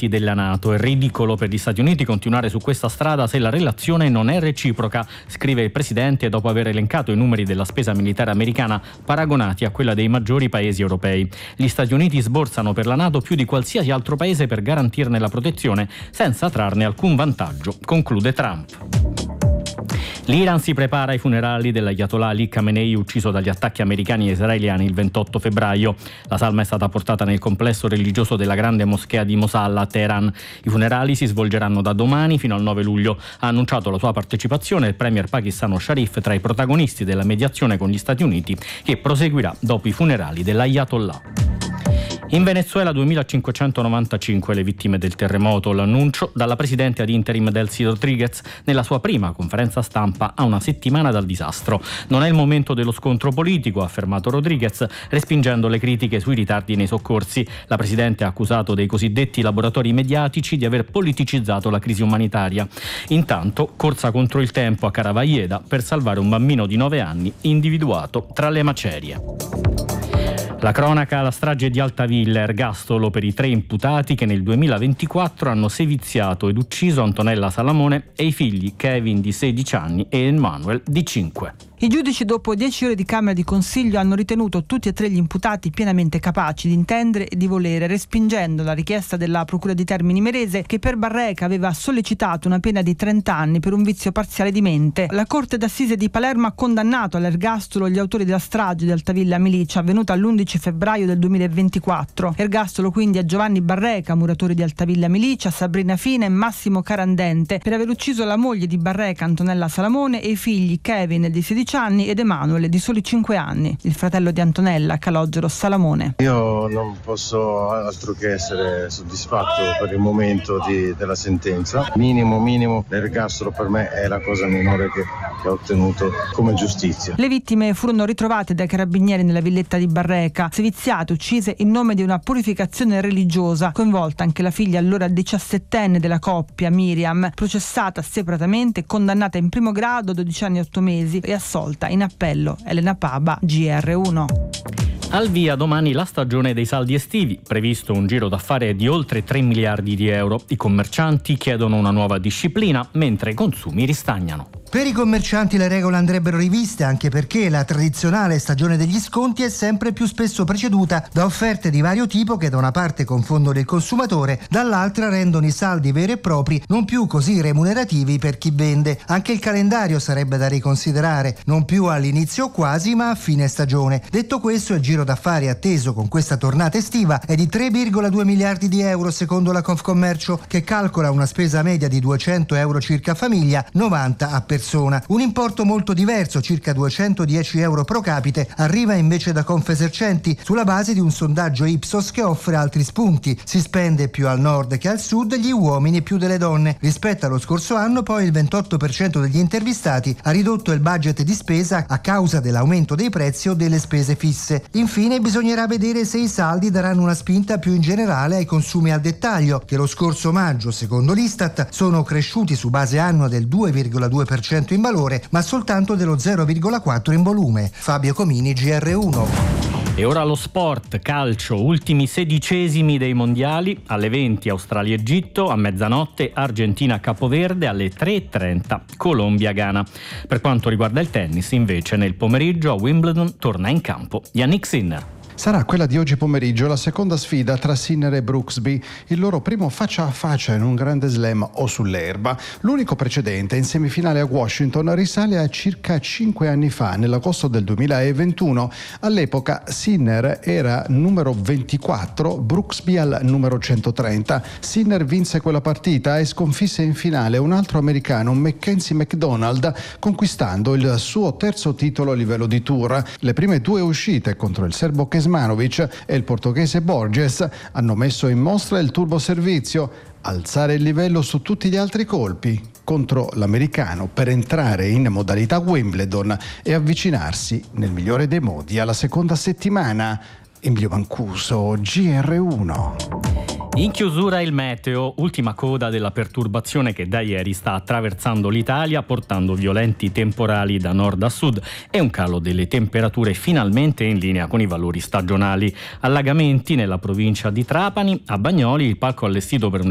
alleati della NATO. È ridicolo per gli Stati Uniti continuare su questa strada se la relazione non è reciproca, scrive il Presidente dopo aver elencato i numeri della spesa militare americana paragonati a quella dei maggiori paesi europei. Gli Stati Uniti sborsano per la NATO più di qualsiasi altro paese per garantirne la protezione senza trarne alcun vantaggio, conclude Trump. L'Iran si prepara ai funerali dell'Ayatollah Ali Khamenei, ucciso dagli attacchi americani e israeliani il 28 febbraio. La salma è stata portata nel complesso religioso della grande moschea di Mosalla a Teheran. I funerali si svolgeranno da domani fino al 9 luglio. Ha annunciato la sua partecipazione il premier pakistano Sharif tra i protagonisti della mediazione con gli Stati Uniti, che proseguirà dopo i funerali dell'Ayatollah. In Venezuela 2595 le vittime del terremoto, l'annuncio dalla presidente ad interim Delcy Rodriguez nella sua prima conferenza stampa a una settimana dal disastro. Non è il momento dello scontro politico, ha affermato Rodriguez, respingendo le critiche sui ritardi nei soccorsi. La presidente ha accusato dei cosiddetti laboratori mediatici di aver politicizzato la crisi umanitaria. Intanto, corsa contro il tempo a Caravalleda per salvare un bambino di 9 anni individuato tra le macerie. La cronaca, la strage di Altavilla, ergastolo per i 3 imputati che nel 2024 hanno seviziato ed ucciso Antonella Salamone e i figli Kevin di 16 anni e Emmanuel di 5. I giudici, dopo 10 ore di Camera di Consiglio, hanno ritenuto tutti e 3 gli imputati pienamente capaci di intendere e di volere, respingendo la richiesta della Procura di Termini Imerese, che per Barreca aveva sollecitato una pena di 30 anni per un vizio parziale di mente. La Corte d'Assise di Palermo ha condannato all'ergastolo gli autori della strage di Altavilla Milicia, avvenuta l'11 febbraio del 2024. Ergastolo quindi a Giovanni Barreca, muratore di Altavilla Milicia, Sabrina Fina e Massimo Carandente, per aver ucciso la moglie di Barreca, Antonella Salamone, e i figli Kevin di 16 anni ed Emanuele di soli 5 anni, il fratello di Antonella, Calogero Salamone. Io non posso altro che essere soddisfatto per il momento della sentenza. Minimo, l'ergastolo per me è la cosa minore che ho ottenuto come giustizia. Le vittime furono ritrovate dai carabinieri nella villetta di Barreca, seviziate, uccise in nome di una purificazione religiosa, coinvolta anche la figlia allora 17enne della coppia, Miriam, processata separatamente, condannata in primo grado a 12 anni e 8 mesi e assolta in appello. Elena Paba, GR1. Al via domani la stagione dei saldi estivi, previsto un giro d'affari di oltre 3 miliardi di euro. I commercianti chiedono una nuova disciplina, mentre i consumi ristagnano. Per i commercianti le regole andrebbero riviste, anche perché la tradizionale stagione degli sconti è sempre più spesso preceduta da offerte di vario tipo che da una parte confondono il consumatore, dall'altra rendono i saldi veri e propri non più così remunerativi per chi vende. Anche il calendario sarebbe da riconsiderare, non più all'inizio quasi, ma a fine stagione. Detto questo, il giro d'affari atteso con questa tornata estiva è di 3,2 miliardi di euro secondo la Confcommercio, che calcola una spesa media di 200 euro circa a famiglia, 90 a persona. Un importo molto diverso, circa 210 euro pro capite, arriva invece da Confesercenti sulla base di un sondaggio Ipsos che offre altri spunti. Si spende più al nord che al sud, gli uomini più delle donne. Rispetto allo scorso anno, poi, il 28% degli intervistati ha ridotto il budget di spesa a causa dell'aumento dei prezzi o delle spese fisse. Infine, bisognerà vedere se i saldi daranno una spinta più in generale ai consumi al dettaglio, che lo scorso maggio, secondo l'Istat, sono cresciuti su base annua del 2,2% in valore, ma soltanto dello 0,4% in volume. Fabio Comini, GR1. E ora lo sport, calcio, ultimi 16esimi dei mondiali, alle 20 Australia-Egitto, a mezzanotte Argentina-Capoverde, alle 3:30 Colombia-Ghana. Per quanto riguarda il tennis, invece, nel pomeriggio a Wimbledon torna in campo Yannick Sinner. Sarà quella di oggi pomeriggio la seconda sfida tra Sinner e Brooksby, il loro primo faccia a faccia in un grande slam o sull'erba. L'unico precedente in semifinale a Washington risale a circa 5 anni fa, nell'agosto del 2021. All'epoca Sinner era numero 24, Brooksby al numero 130. Sinner vinse quella partita e sconfisse in finale un altro americano, Mackenzie McDonald, conquistando il suo terzo titolo a livello di tour. Le prime 2 uscite contro il serbo Kecmanovic e il portoghese Borges hanno messo in mostra il turboservizio, alzare il livello su tutti gli altri colpi contro l'americano per entrare in modalità Wimbledon e avvicinarsi nel migliore dei modi alla seconda settimana. Emilio Mancuso, GR1. In chiusura il meteo, ultima coda della perturbazione che da ieri sta attraversando l'Italia, portando violenti temporali da nord a sud e un calo delle temperature finalmente in linea con i valori stagionali. Allagamenti nella provincia di Trapani, a Bagnoli il palco allestito per un